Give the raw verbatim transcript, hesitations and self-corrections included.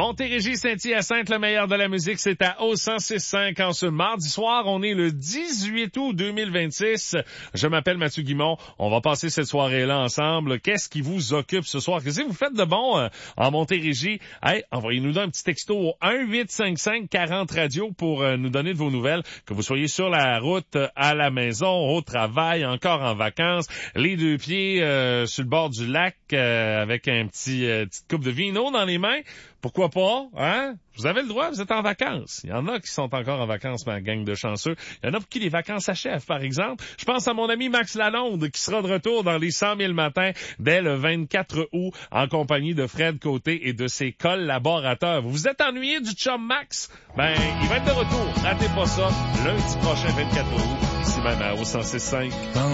Montérégie, Saint-Hyacinthe, le meilleur de la musique, c'est à O cent six cinq. En ce mardi soir, on est le dix-huit août deux mille vingt-six. Je m'appelle Mathieu Guimond. On va passer cette soirée-là ensemble. Qu'est-ce qui vous occupe ce soir? Qu'est-ce que vous faites de bon euh, en Montérégie? Hey, envoyez-nous un petit texto au un huit cinq cinq quarante radio pour euh, nous donner de vos nouvelles. Que vous soyez sur la route, à la maison, au travail, encore en vacances, les deux pieds euh, sur le bord du lac euh, avec un petit euh, petite coupe de vino dans les mains. Pourquoi pas, hein? Vous avez le droit, vous êtes en vacances. Il y en a qui sont encore en vacances, ma gang de chanceux. Il y en a pour qui les vacances s'achèvent, par exemple. Je pense à mon ami Max Lalonde, qui sera de retour dans les cent mille matins dès le vingt-quatre août, en compagnie de Fred Côté et de ses collaborateurs. Vous vous êtes ennuyé du chum Max? Ben, il va être de retour. Ratez pas ça, lundi prochain, vingt-quatre août, ici même à O cent six cinq.